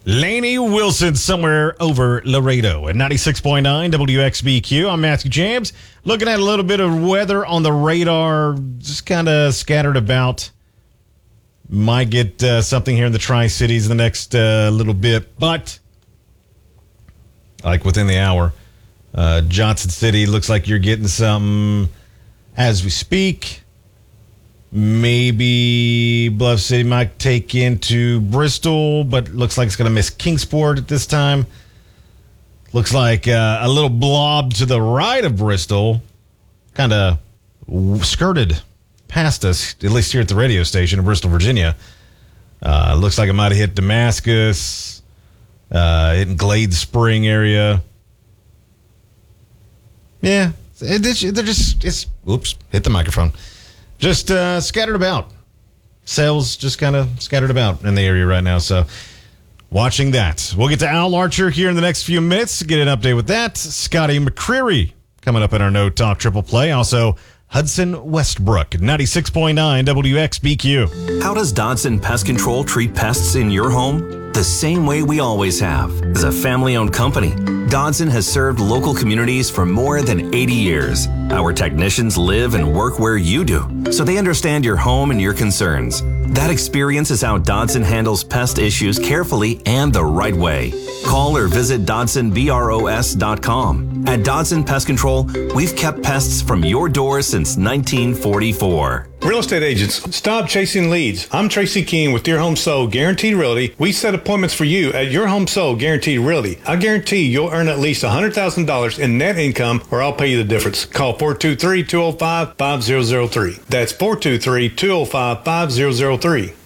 Lainey Wilson somewhere over Laredo at 96.9 WXBQ. I'm Matthew James. Looking at a little bit of weather on the radar, just kind of scattered about. Might get something here in the Tri-Cities in the next little bit, but like within the hour, Johnson City looks like you're getting something as we speak. Maybe Bluff City might take into Bristol, but looks like it's going to miss Kingsport at this time. Looks like a little blob to the right of Bristol kind of skirted past us, at least here at the radio station in Bristol, Virginia. Looks like it might have hit Damascus, hitting Glade Spring area. Yeah, they're just, oops, hit the microphone. Just scattered about. Sails just kind of scattered about in the area right now. So watching that. We'll get to Al Archer here in the next few minutes to get an update with that. Scotty McCreery coming up in our No Talk Triple Play. Also, Hudson Westbrook, 96.9 WXBQ. How does Dodson Pest Control treat pests in your home? The same way we always have. As a family-owned company, Dodson has served local communities for more than 80 years. Our technicians live and work where you do, so they understand your home and your concerns. That experience is how Dodson handles pest issues carefully and the right way. Call or visit DodsonBROS.com. At Dodson Pest Control, we've kept pests from your door since 1944. Real estate agents, stop chasing leads. I'm Tracy King with Your Home Sold Guaranteed Realty. We set appointments for you at Your Home Sold Guaranteed Realty. I guarantee you'll earn at least $100,000 in net income, or I'll pay you the difference. Call 423-205-5003. That's 423-205-5003.